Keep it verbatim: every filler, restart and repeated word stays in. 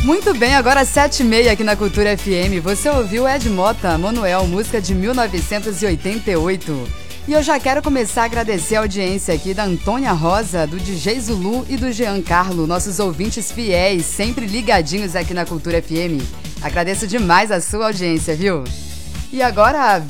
Muito bem, agora sete e meia aqui na Cultura F M. Você ouviu Ed Mota, Manuel, música de mil novecentos e oitenta e oito. E eu já quero começar a agradecer a audiência aqui da Antônia Rosa, do D J Zulu e do Jean Carlo, nossos ouvintes fiéis, sempre ligadinhos aqui na Cultura F M. Agradeço demais a sua audiência, viu? E agora...